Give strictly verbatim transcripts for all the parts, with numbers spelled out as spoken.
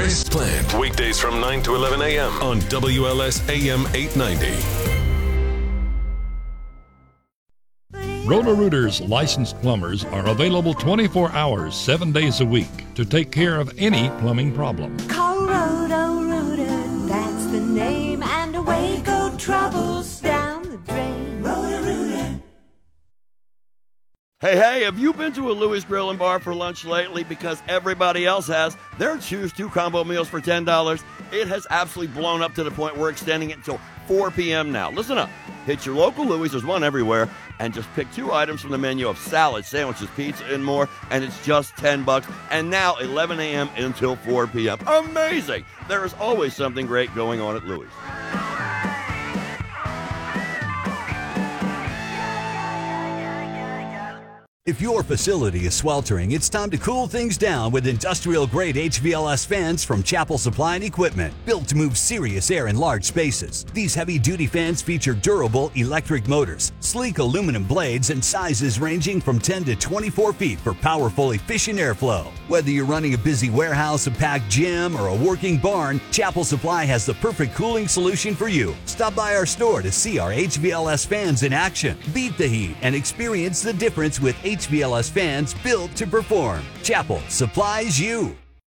Breakfast planned. Weekdays from nine to eleven a.m. on W L S A M eight ninety. Roto-Rooter's licensed plumbers are available twenty-four hours, seven days a week to take care of any plumbing problem. Call Roto-Rooter, that's the name, and away go troubles down the drain. Roto-Rooter. Hey, hey, have you been to a Louis Grill and Bar for lunch lately? Because everybody else has. Their Choose Two combo meals for ten dollars. It has absolutely blown up to the point we're extending it until four p.m. now. Listen up. Hit your local Louis, there's one everywhere, and just pick two items from the menu of salad, sandwiches, pizza, and more, and it's just ten bucks. And now eleven a.m. until four p.m. Amazing! There is always something great going on at Louis. If your facility is sweltering, it's time to cool things down with industrial-grade H V L S fans from Chapel Supply and Equipment, built to move serious air in large spaces. These heavy-duty fans feature durable electric motors, sleek aluminum blades, and sizes ranging from ten to twenty-four feet for powerful, efficient airflow. Whether you're running a busy warehouse, a packed gym, or a working barn, Chapel Supply has the perfect cooling solution for you. Stop by our store to see our H V L S fans in action. Beat the heat and experience the difference with H V L S fans built to perform. Chapel supplies you.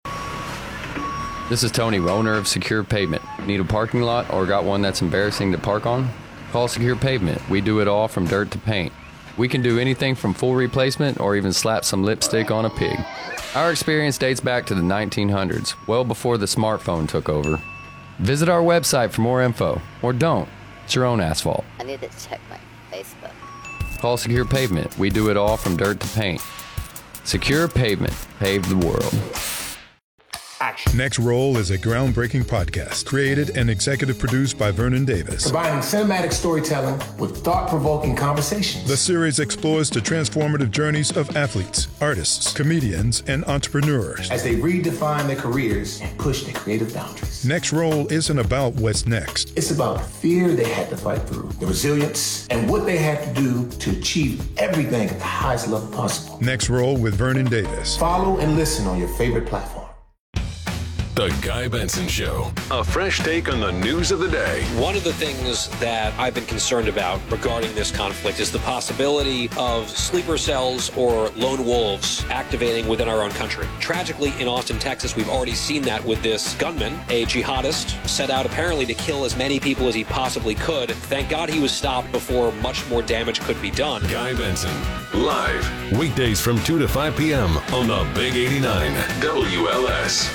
This is Tony, owner of Secure Pavement. Need a parking lot or got one that's embarrassing to park on? Call Secure Pavement. We do it all from dirt to paint. We can do anything from full replacement or even slap some lipstick on a pig. Our experience dates back to the nineteen hundreds, well before the smartphone took over. Visit our website for more info, or don't. It's your own asphalt. I need to check my Facebook. Call Secure Pavement. We do it all from dirt to paint. Secure Pavement. Pave the world. Action. Next Roll is a groundbreaking podcast created and executive produced by Vernon Davis. Combining cinematic storytelling with thought-provoking conversations. The series explores the transformative journeys of athletes, artists, comedians, and entrepreneurs as they redefine their careers and push their creative boundaries. Next Roll isn't about what's next. It's about the fear they had to fight through, the resilience, and what they had to do to achieve everything at the highest level possible. Next Roll with Vernon Davis. Follow and listen on your favorite platform. The Guy Benson Show. A fresh take on the news of the day. One of the things that I've been concerned about regarding this conflict is the possibility of sleeper cells or lone wolves activating within our own country. Tragically, in Austin, Texas, we've already seen that with this gunman, a jihadist, set out apparently to kill as many people as he possibly could. Thank God he was stopped before much more damage could be done. Guy Benson, live, weekdays from two to five p.m. on the Big eighty-nine W L S.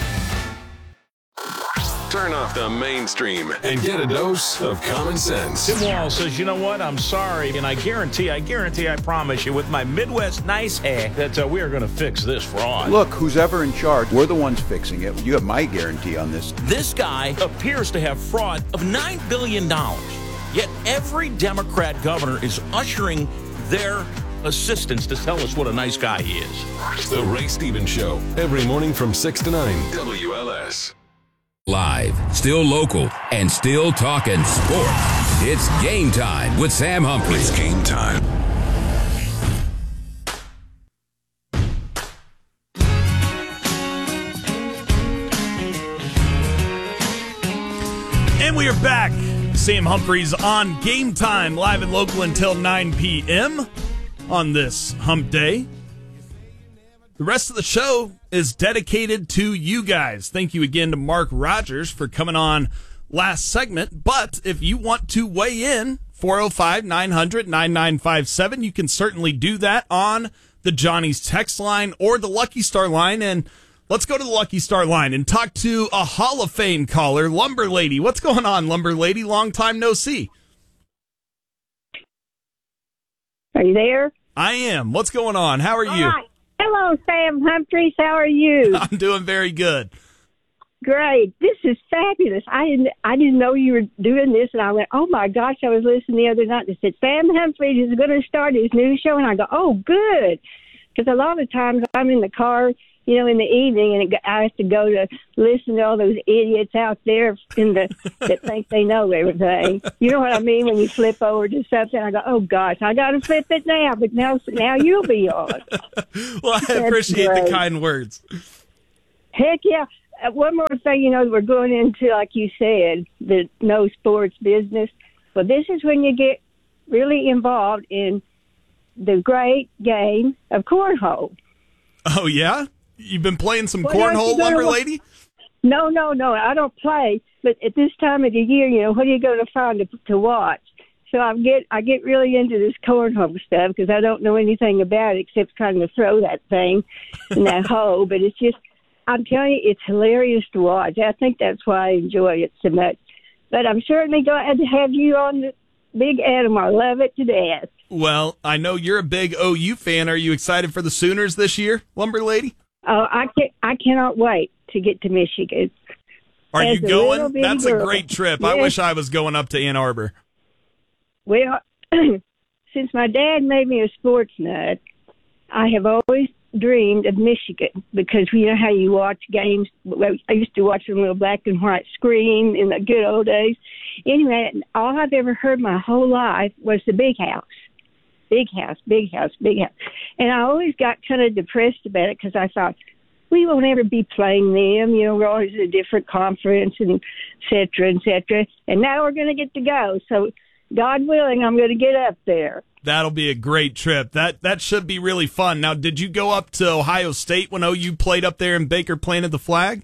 Turn off the mainstream and get a dose of common sense. Tim Wall says, you know what, I'm sorry, and I guarantee, I guarantee, I promise you, with my Midwest nice hair, that uh, we are going to fix this fraud. Look, who's ever in charge, we're the ones fixing it. You have my guarantee on this. This guy appears to have fraud of nine billion dollars, yet every Democrat governor is ushering their assistants to tell us what a nice guy he is. The Ray Stevens Show, every morning from six to nine, W L S. Live, still local, and still talking sports. It's Game Time with Sam Humphrey. It's game time. And we are back. Sam Humphreys on Game Time, live and local until nine p.m. on this hump day. The rest of the show is dedicated to you guys. Thank you again to Mark Rogers for coming on last segment. But if you want to weigh in, four oh five, nine hundred, nine nine five seven, you can certainly do that on the Johnny's text line or the Lucky Star line. And let's go to the Lucky Star line and talk to a Hall of Fame caller, Lumber Lady. What's going on, Lumber Lady? Long time no see. Are you there? I am. What's going on? How are you? All right. Hello, Sam Humphreys. How are you? I'm doing very good. Great. This is fabulous. I didn't I didn't know you were doing this, and I went, oh, my gosh, I was listening the other night, and it said, Sam Humphreys is going to start his new show, and I go, oh, good, because a lot of times I'm in the car, you know, in the evening, and it, I have to go to listen to all those idiots out there in the that think they know everything. You know what I mean? When you flip over to something, I go, oh, gosh, I got to flip it now, but now, now you'll be on. Well, I That's appreciate great. the kind words. Heck, yeah. uh, one more thing, you know, we're going into, like you said, the no sports business. Well, this is when you get really involved in the great game of cornhole. Oh, yeah? You've been playing some Well, cornhole, no, Lumber no, Lady? No, no, no. I don't play. But at this time of the year, you know, what are you going to find to, to watch? So I get I get really into this cornhole stuff because I don't know anything about it except kind of throw that thing in that hole. But it's just, I'm telling you, it's hilarious to watch. I think that's why I enjoy it so much. But I'm certainly glad to have you on the Big Animal. I love it to death. Well, I know you're a big O U fan. Are you excited for the Sooners this year, Lumber Lady? Oh, I can I cannot wait to get to Michigan. Are As you a going? little bitty That's a girl. great trip. Yes. I wish I was going up to Ann Arbor. Well, since my dad made me a sports nut, I have always dreamed of Michigan because you know how you watch games. Well, I used to watch them on a black and white screen in the good old days. Anyway, all I've ever heard my whole life was the Big House. Big house, big house, big house. And I always got kind of depressed about it because I thought, we won't ever be playing them. You know, we're always in a different conference and et cetera, et cetera. And now we're going to get to go. So, God willing, I'm going to get up there. That'll be a great trip. That that should be really fun. Now, did you go up to Ohio State when O U played up there and Baker planted the flag?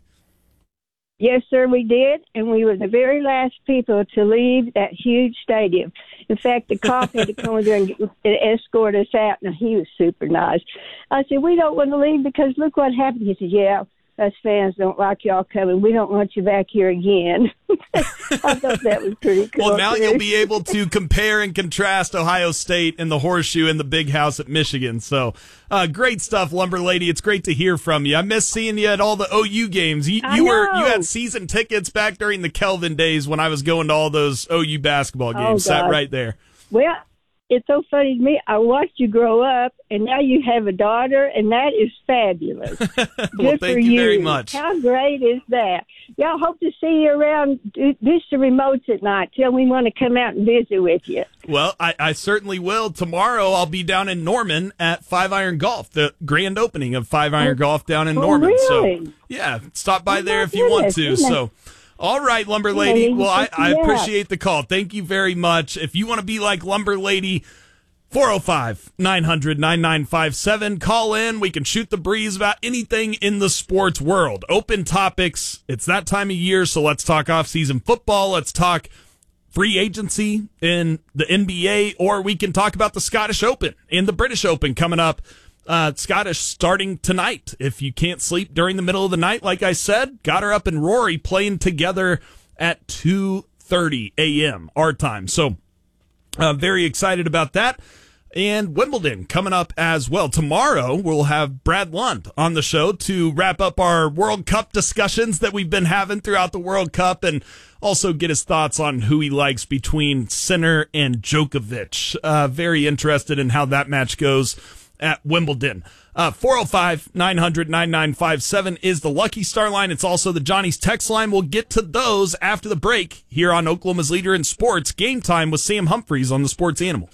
Yes, sir, we did, and we were the very last people to leave that huge stadium. In fact, the cop had to come over there and, get, and escort us out, and he was super nice. I said, we don't want to leave because look what happened. He said, yeah, us fans don't like y'all coming. We don't want you back here again. I thought that was pretty cool. Well, now too. you'll be able to compare and contrast Ohio State and the Horseshoe and the Big House at Michigan. So, uh, great stuff, Lumber Lady. It's great to hear from you. I miss seeing you at all the O U games. You, I you were know. you had season tickets back during the Kelvin days when I was going to all those O U basketball Oh, games. Sat God. right there. Well, it's so funny to me. I watched you grow up, and now you have a daughter, and that is fabulous. Well, Good thank for you very much. How great is that? Y'all hope to see you around do- Vista Remotes at night. Tell me want to come out and visit with you. Well, I, I certainly will. Tomorrow I'll be down in Norman at Five Iron Golf, the grand opening of Five Iron Oh, Golf down in oh, Norman. really? So, yeah, stop by Oh, there my if you want goodness, to. goodness. So, all right, Lumber Yeah, Lady. you Well, I, can I see that. appreciate the call. Thank you very much. If you want to be like Lumber Lady, four oh five, nine hundred, ninety-nine fifty-seven. Call in. We can shoot the breeze about anything in the sports world. Open topics. It's that time of year, so let's talk off-season football. Let's talk free agency in the N B A, or we can talk about the Scottish Open and the British Open coming up. Uh, Scottish starting tonight. If you can't sleep during the middle of the night, like I said, got her up and Rory playing together at two thirty a.m. our time. So uh, very excited about that. And Wimbledon coming up as well. Tomorrow, we'll have Brad Lund on the show to wrap up our World Cup discussions that we've been having throughout the World Cup and also get his thoughts on who he likes between Sinner and Djokovic. Uh, very interested in how that match goes at Wimbledon. Uh, four oh five, nine hundred, ninety-nine fifty-seven is the Lucky Star line. It's also the Johnny's text line. We'll get to those after the break here on Oklahoma's Leader in Sports. Game Time with Sam Humphreys on the Sports Animal.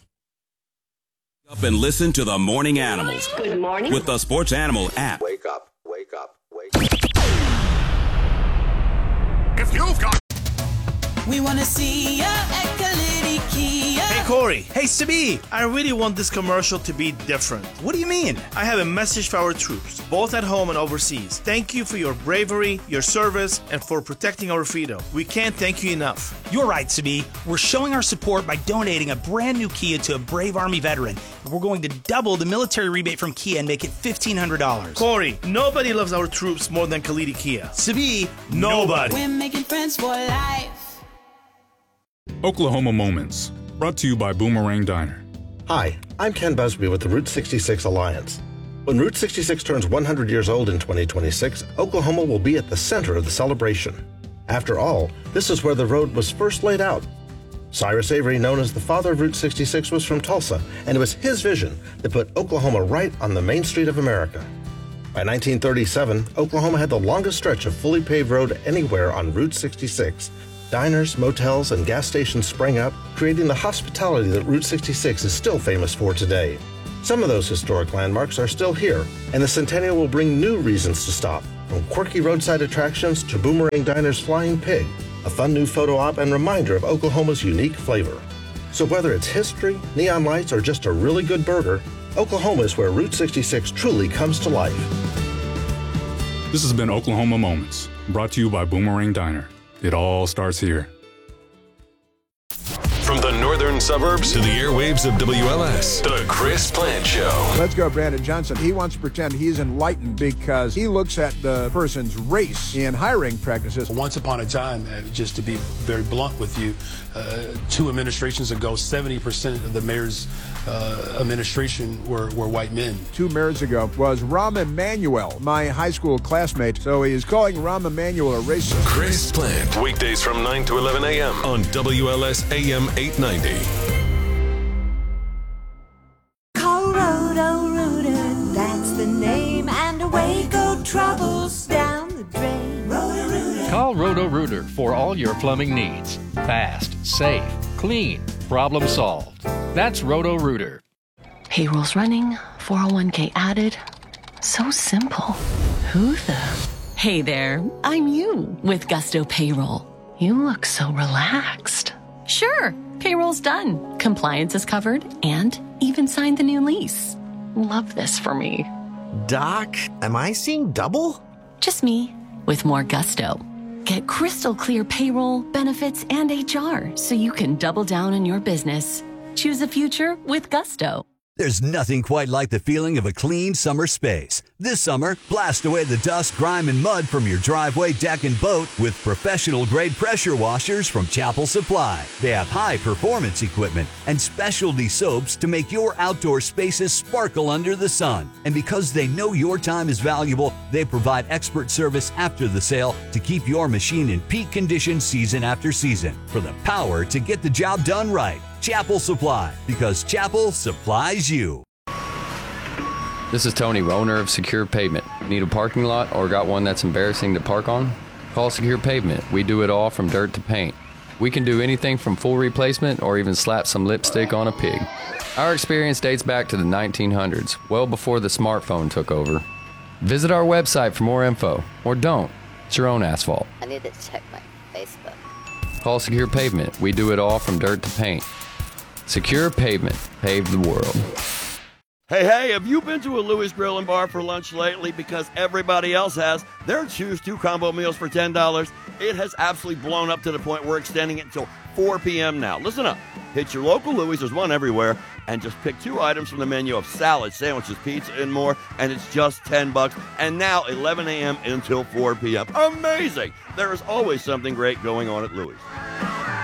Up and listen to the Morning Animals. Good morning. With the Sports Animal app. Wake up, wake up, wake up. If you've got... We want to see ya at Kalidi Kia. Hey, Corey. Hey, Sabi. I really want this commercial to be different. What do you mean? I have a message for our troops, both at home and overseas. Thank you for your bravery, your service, and for protecting our freedom. We can't thank you enough. You're right, Sabi. We're showing our support by donating a brand new Kia to a brave Army veteran. We're going to double the military rebate from Kia and make it fifteen hundred dollars. Corey, nobody loves our troops more than Kalidi Kia. Sabi, nobody. We're making friends for life. Oklahoma Moments, brought to you by Boomerang Diner. Hi, I'm Ken Busby with the Route sixty-six Alliance. When Route sixty-six turns one hundred years old in twenty twenty-six, Oklahoma will be at the center of the celebration. After all, this is where the road was first laid out. Cyrus Avery, known as the father of Route sixty-six, was from Tulsa, and it was his vision that put Oklahoma right on the main street of America. By nineteen thirty-seven, Oklahoma had the longest stretch of fully paved road anywhere on Route sixty-six. Diners, motels, and gas stations sprang up, creating the hospitality that Route sixty-six is still famous for today. Some of those historic landmarks are still here, and the Centennial will bring new reasons to stop, From quirky roadside attractions to Boomerang Diner's Flying Pig, a fun new photo op and reminder of Oklahoma's unique flavor. So whether it's history, neon lights, or just a really good burger, Oklahoma is where Route sixty-six truly comes to life. This has been Oklahoma Moments, brought to you by Boomerang Diner. It all starts here. From the northern suburbs to the airwaves of W L S, The Chris Plant Show. Let's go, Brandon Johnson. He wants to pretend he's enlightened because he looks at the person's race in hiring practices. Once upon a time, uh, just to be very blunt with you, uh, two administrations ago, seventy percent of the mayor's uh, administration were, were white men. Two mayors ago was Rahm Emanuel, my high school classmate. So he is calling Rahm Emanuel a racist. Chris Plant, weekdays from nine to eleven a.m. on W L S A M eight ninety. Call Roto-Rooter, that's the name, and away go troubles down the drain. Roto-Rooter. Call Roto-Rooter for all your plumbing needs. Fast, safe, clean, problem solved. That's Roto-Rooter. Payroll's running, four oh one k added. So simple. Who the? Hey there, I'm you with Gusto Payroll. You look so relaxed. Sure, payroll's done. Compliance is covered and even signed the new lease. Love this for me. Doc, am I seeing double? Just me with more gusto. Get crystal clear payroll, benefits, and H R so you can double down on your business. Choose a future with Gusto. There's nothing quite like the feeling of a clean summer space. This summer, blast away the dust, grime, and mud from your driveway, deck, and boat with professional-grade pressure washers from Chapel Supply. They have high-performance equipment and specialty soaps to make your outdoor spaces sparkle under the sun. And because they know your time is valuable, they provide expert service after the sale to keep your machine in peak condition season after season. For the power to get the job done right. Chapel Supply, because Chapel supplies you. This is Tony, owner of Secure Pavement. Need a parking lot or got one that's embarrassing to park on? Call Secure Pavement. We do it all from dirt to paint. We can do anything from full replacement or even slap some lipstick on a pig. Our experience dates back to the nineteen hundreds, well before the smartphone took over. Visit our website for more info, or don't. It's your own asphalt. I need to check my Facebook. Call Secure Pavement. We do it all from dirt to paint. Secure Pavement. Pave the world. Hey, hey, have you been to a Louis Grill and Bar for lunch lately? Because everybody else has. Their Choose Two combo meals for ten dollars. It has absolutely blown up to the point we're extending it until four p.m. now. Listen up. Hit your local Louis, there's one everywhere, and just pick two items from the menu of salad, sandwiches, pizza, and more, and it's just ten bucks. And now eleven a.m. until four p.m. Amazing! There is always something great going on at Louis.